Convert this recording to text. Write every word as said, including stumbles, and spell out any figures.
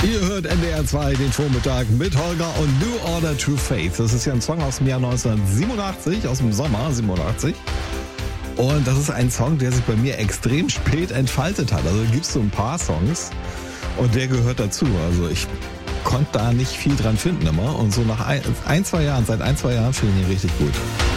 Ihr hört N D R zwei, den Vormittag mit Holger und New Order True Faith. Das ist ja ein Song aus dem Jahr neunzehnhundertsiebenundachtzig, aus dem Sommer siebenundachtzig. Und das ist ein Song, der sich bei mir extrem spät entfaltet hat. Also gibt es so ein paar Songs und der gehört dazu. Also ich konnte da nicht viel dran finden immer. Und so nach ein, ein zwei Jahren, seit ein, zwei Jahren finde ich ihn richtig gut.